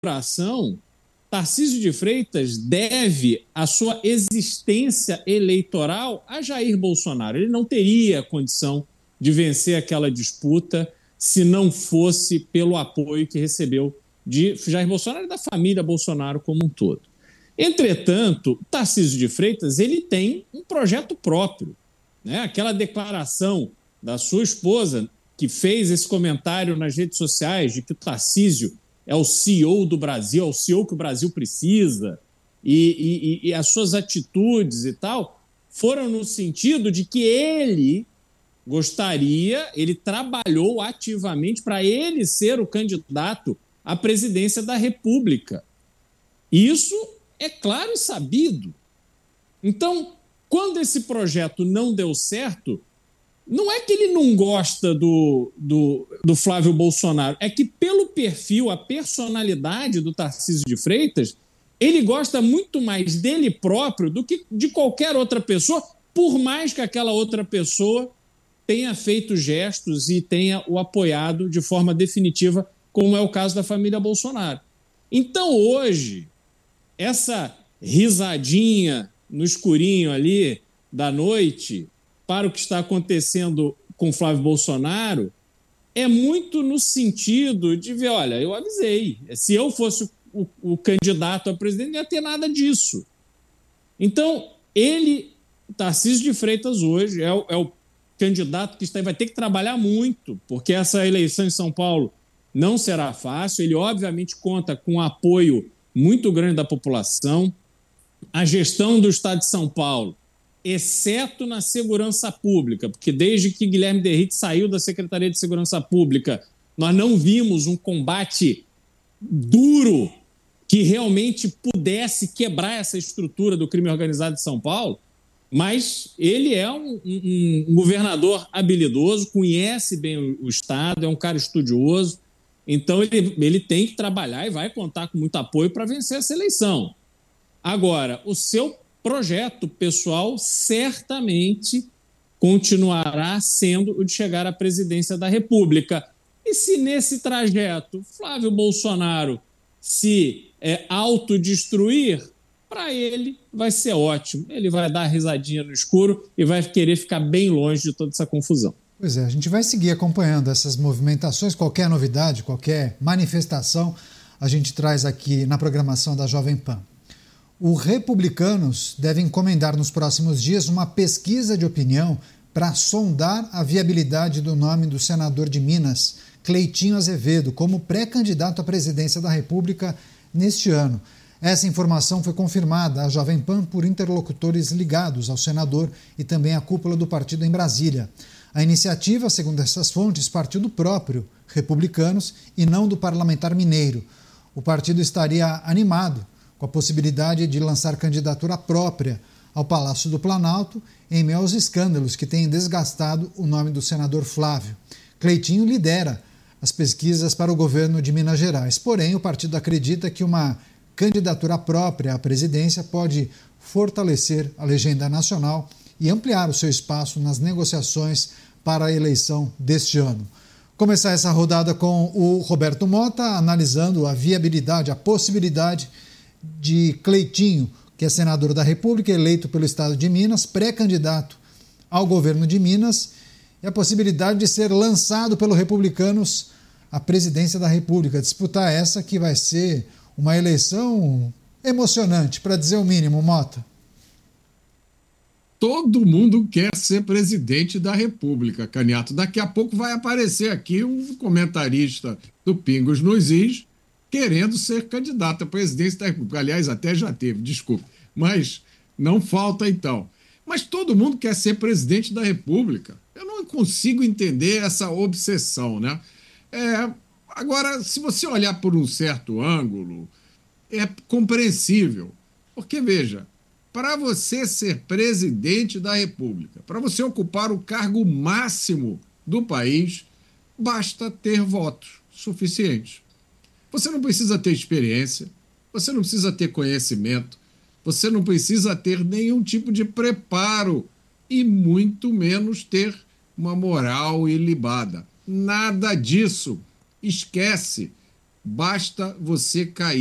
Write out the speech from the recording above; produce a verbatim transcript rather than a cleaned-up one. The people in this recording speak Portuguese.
inauguração, Tarcísio de Freitas deve a sua existência eleitoral a Jair Bolsonaro. Ele não teria condição de vencer aquela disputa se não fosse pelo apoio que recebeu de Jair Bolsonaro e da família Bolsonaro como um todo. Entretanto, Tarcísio de Freitas ele tem um projeto próprio, né? Aquela declaração da sua esposa que fez esse comentário nas redes sociais de que o Tarcísio é o C E O do Brasil, é o C E O que o Brasil precisa, e, e, e as suas atitudes e tal foram no sentido de que ele gostaria, ele trabalhou ativamente para ele ser o candidato à presidência da República. Isso é claro e sabido. Então, quando esse projeto não deu certo, não é que ele não gosta do, do, do Flávio Bolsonaro, é que pelo perfil, a personalidade do Tarcísio de Freitas, ele gosta muito mais dele próprio do que de qualquer outra pessoa, por mais que aquela outra pessoa tenha feito gestos e tenha o apoiado de forma definitiva, como é o caso da família Bolsonaro. Então, hoje, essa risadinha no escurinho ali da noite para o que está acontecendo com Flávio Bolsonaro é muito no sentido de ver, olha, eu avisei, se eu fosse o, o, o candidato a presidente, não ia ter nada disso. Então, ele, Tarcísio de Freitas, hoje, é o, é o candidato que está, vai ter que trabalhar muito, porque essa eleição em São Paulo não será fácil. Ele, obviamente, conta com um apoio muito grande da população. A gestão do Estado de São Paulo, exceto na segurança pública, porque desde que Guilherme Derrite saiu da Secretaria de Segurança Pública, nós não vimos um combate duro que realmente pudesse quebrar essa estrutura do crime organizado de São Paulo, mas ele é um, um, um governador habilidoso, conhece bem o, o Estado, é um cara estudioso, então ele, ele tem que trabalhar e vai contar com muito apoio para vencer essa eleição. Agora, o seu projeto pessoal certamente continuará sendo o de chegar à presidência da República. E se nesse trajeto Flávio Bolsonaro se é, autodestruir, para ele vai ser ótimo. Ele vai dar risadinha no escuro e vai querer ficar bem longe de toda essa confusão. Pois é, a gente vai seguir acompanhando essas movimentações, qualquer novidade, qualquer manifestação, a gente traz aqui na programação da Jovem Pan. Os republicanos devem encomendar nos próximos dias uma pesquisa de opinião para sondar a viabilidade do nome do senador de Minas, Cleitinho Azevedo, como pré-candidato à presidência da República neste ano. Essa informação foi confirmada à Jovem Pan por interlocutores ligados ao senador e também à cúpula do partido em Brasília. A iniciativa, segundo essas fontes, partiu do próprio Republicanos e não do parlamentar mineiro. O partido estaria animado com a possibilidade de lançar candidatura própria ao Palácio do Planalto em meio aos escândalos que têm desgastado o nome do senador Flávio. Cleitinho lidera as pesquisas para o governo de Minas Gerais, porém o partido acredita que uma candidatura própria à presidência pode fortalecer a legenda nacional e ampliar o seu espaço nas negociações para a eleição deste ano. Começar essa rodada com o Roberto Mota, analisando a viabilidade, a possibilidade de Cleitinho, que é senador da República, eleito pelo estado de Minas, pré-candidato ao governo de Minas, e a possibilidade de ser lançado pelos republicanos à presidência da República, disputar essa que vai ser uma eleição emocionante, para dizer o mínimo, Mota. Todo mundo quer ser presidente da República, Caniato. Daqui a pouco vai aparecer aqui um comentarista do Pingos nos Is querendo ser candidato à presidência da República. Aliás, até já teve, desculpe. Mas não falta, então. Mas todo mundo quer ser presidente da República. Eu não consigo entender essa obsessão, né? É, agora, se você olhar por um certo ângulo, é compreensível. Porque, veja, para você ser presidente da República, para você ocupar o cargo máximo do país, basta ter votos suficientes. Você não precisa ter experiência, você não precisa ter conhecimento, você não precisa ter nenhum tipo de preparo e muito menos ter uma moral ilibada. Nada disso. Esquece. basta você cair.